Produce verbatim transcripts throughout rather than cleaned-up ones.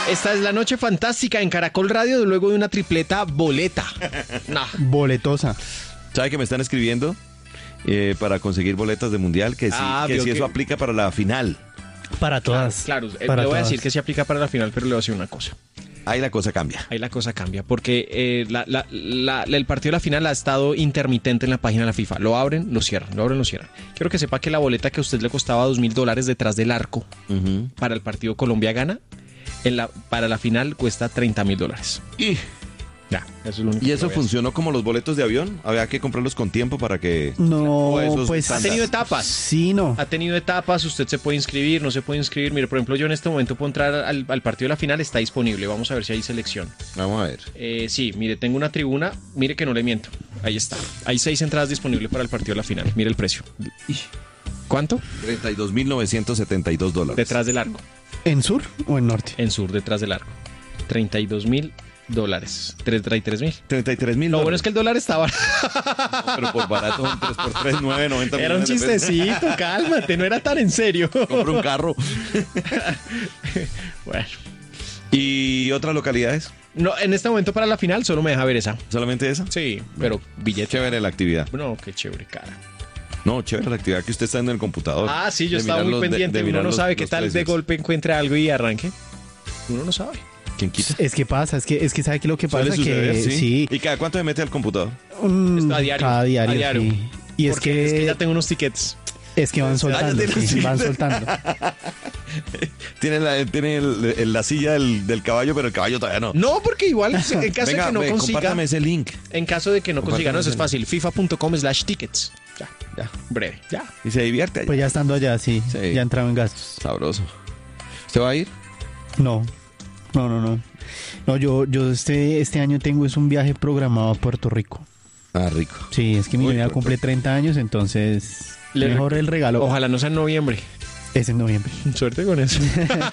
Esta es la noche fantástica en Caracol Radio luego de una tripleta boleta. Nah. Boletosa. ¿Sabe que me están escribiendo eh, para conseguir boletas de mundial? Que sí, Ah, que vio si que- eso aplica para la final. Para todas. Claro, eh, para le voy a todas. decir que se aplica para la final, pero le voy a decir una cosa. Ahí la cosa cambia. Ahí la cosa cambia, porque eh, la- la- la- el partido de la final ha estado intermitente en la página de la FIFA. Lo abren, lo cierran, lo abren, lo cierran. Quiero que sepa que la boleta que a usted le costaba dos mil dólares detrás del arco Uh-huh. para el partido Colombia-Gana, en la, para la final cuesta treinta mil dólares. Y, Ya, eso es lo único ¿Y que eso le voy a decir. funcionó como los boletos de avión? Había que comprarlos con tiempo para que... No, O esos pues. Ha tenido etapas. Sí, no. Ha tenido etapas, usted se puede inscribir, no se puede inscribir. Mire, por ejemplo, yo en este momento puedo entrar al, al partido de la final, está disponible. Vamos a ver si hay selección. Vamos a ver. Eh, sí, mire, tengo una tribuna, mire que no le miento. Ahí está. Hay seis entradas disponibles para el partido de la final. Mire el precio. ¿Cuánto? treinta y dos mil novecientos setenta y dos dólares. Detrás del arco. ¿En sur o en norte? En sur, detrás del arco. treinta y dos mil dólares. treinta y tres mil. treinta y tres mil Lo bueno es que el dólar estaba... Pero por barato son tres por tres, nueve, noventa Era un millones de pesos. chistecito, cálmate, no era tan en serio. Compro un carro. Bueno. ¿Y otras localidades? No, en este momento para la final solo me deja ver esa. ¿Solamente esa? Sí, pero billete. Chévere la actividad. No, qué chévere, cara. No, chévere la actividad que usted está en el computador. Ah, sí, yo De estaba mirar muy los- de- pendiente. de Uno mirar no los- sabe qué los tal de precios. golpe encuentre algo y arranque. Uno no sabe. ¿Quién quita? Es que pasa, es que, es que sabe que lo que Suele pasa suceder, que sí. sí. ¿Y cada cuánto se mete al computador? mm, Esto a diario, Cada diario. a diario. Sí. Y es Porque que, es que ya tengo unos tickets. es que van soltando, Ah, ya tiene sí, los van tickets. soltando. Tiene la, tiene el- el- la silla del, del caballo, pero el caballo todavía no. No, porque igual, en caso Venga, de que no ve, consiga, compártame ese link. en caso de que no consiga, no, eso es Compártame fácil. FIFA.com slash tickets. Ya, Ya. breve, ya. Y se divierte ahí. Pues ya estando allá, sí, Sí. ya entraba en gastos. Sabroso. ¿Usted va a ir? No, no, no, no. No, yo, yo este, este año tengo es un viaje programado a Puerto Rico. Ah, rico. Sí, es que mi Uy, novia Puerto cumple Rico. treinta años, entonces Le- mejor el regalo Ojalá no sea en noviembre. es en noviembre. Suerte con eso.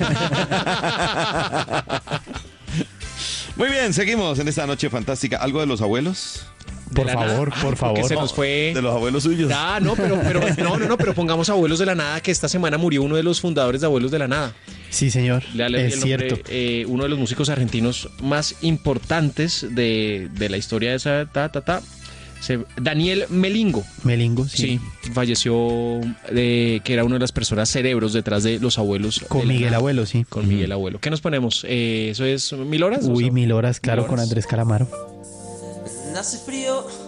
Muy bien, seguimos en esta noche fantástica. ¿Algo de los abuelos? Por De la favor, nada. por Ay, favor. porque se nos fue. De los abuelos suyos. Ah, no, pero, pero no, no, no, pero pongamos Abuelos de la Nada, que esta semana murió uno de los fundadores de Abuelos de la Nada. Sí, señor, Le le- es el nombre, cierto. eh, uno de los músicos argentinos más importantes de, de la historia de esa ta, ta, ta. Se- Daniel Melingo. Melingo, Sí, sí. falleció, de, que era una de las personas cerebros detrás de los abuelos. de Con la Miguel Nada. Abuelo, sí. Con Miguel Abuelo. ¿Qué nos ponemos? Eh, ¿Eso es mil horas? Uy, O sea, mil horas, claro, mil con horas. Andrés Calamaro. Hace frío